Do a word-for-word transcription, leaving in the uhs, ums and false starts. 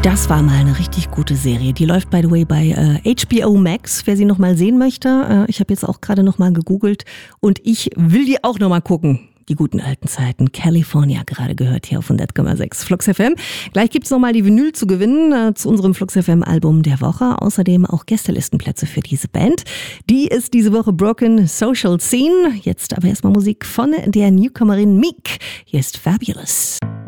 Das war mal eine richtig gute Serie. Die läuft, by the way, bei äh, H B O Max, wer sie noch mal sehen möchte. Äh, ich habe jetzt auch gerade noch mal gegoogelt und ich will die auch noch mal gucken. Die guten alten Zeiten. California gerade gehört hier auf hundert Komma sechs Flux F M. Gleich gibt's noch mal die Vinyl zu gewinnen äh, zu unserem Flux F M Album der Woche. Außerdem auch Gästelistenplätze für diese Band. Die ist diese Woche Broken Social Scene. Jetzt aber erstmal Musik von der Newcomerin Meek. Hier ist Fabulous.